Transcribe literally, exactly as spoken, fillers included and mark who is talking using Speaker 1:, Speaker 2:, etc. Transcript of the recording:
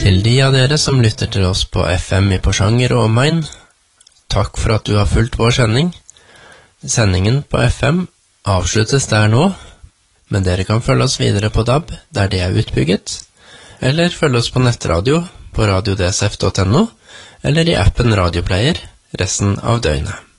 Speaker 1: Til de av dere som lytter til oss på F M i Porsanger og omegn, takk for at du har fulgt vår sending. Sendingen på F M avsluttes der nå, men dere kan følge oss videre på D A B, der det er utbygget, eller følge oss på nettradio på radio d s f punktum n o, eller i appen Radioplayer resten av døgnet.